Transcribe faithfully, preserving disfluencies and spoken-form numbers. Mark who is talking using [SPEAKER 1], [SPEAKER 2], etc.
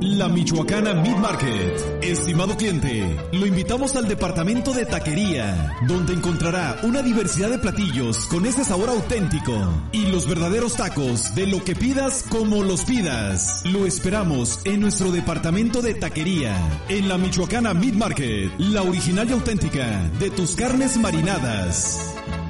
[SPEAKER 1] La Michoacana Meat Market. Estimado cliente, lo invitamos al departamento de taquería, donde encontrará una diversidad de platillos con ese sabor auténtico y los verdaderos tacos de lo que pidas como los pidas. Lo esperamos en nuestro departamento de taquería, en la Michoacana Meat Market, la original y auténtica de tus carnes marinadas.